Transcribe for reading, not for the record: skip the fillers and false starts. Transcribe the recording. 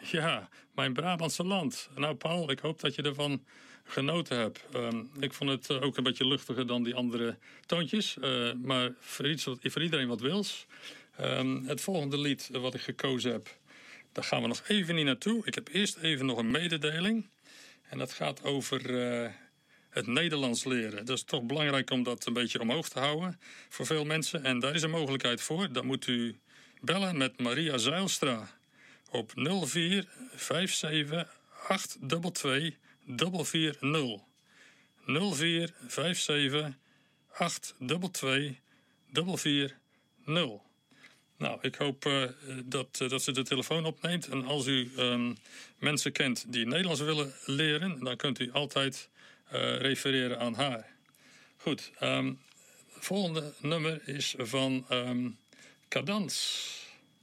Ja, mijn Brabantse land. Nou, Paul, ik hoop dat je ervan genoten hebt. Ik vond het ook een beetje luchtiger dan die andere toontjes. Maar voor iedereen wat wils. Het volgende lied wat ik gekozen heb, daar gaan we nog even niet naartoe. Ik heb eerst even nog een mededeling. En dat gaat over het Nederlands leren. Dat is toch belangrijk om dat een beetje omhoog te houden voor veel mensen. En daar is een mogelijkheid voor. Dan moet u bellen met Maria Zijlstra op 04 57 822 440. 04 57 822 440. Nou, ik hoop dat ze de telefoon opneemt. En als u mensen kent die Nederlands willen leren, dan kunt u altijd refereren aan haar. Goed, het volgende nummer is van Cadans.